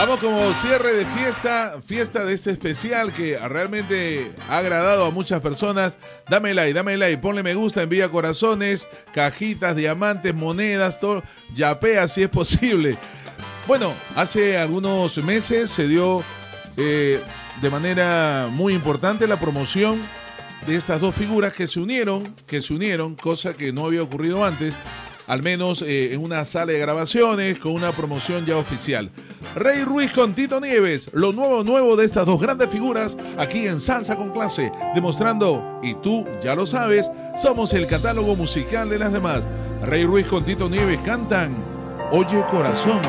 Vamos como cierre de fiesta de este especial que realmente ha agradado a muchas personas. Dame like, ponle me gusta, envía corazones, cajitas, diamantes, monedas, todo, yapea si es posible. Bueno, hace algunos meses se dio de manera muy importante la promoción de estas dos figuras que se unieron, cosa que no había ocurrido antes, al menos en una sala de grabaciones con una promoción ya oficial. Rey Ruiz con Tito Nieves, lo nuevo de estas dos grandes figuras aquí en Salsa con Clase, demostrando, y tú ya lo sabes, somos el catálogo musical de las demás. Rey Ruiz con Tito Nieves cantan Oye Corazón.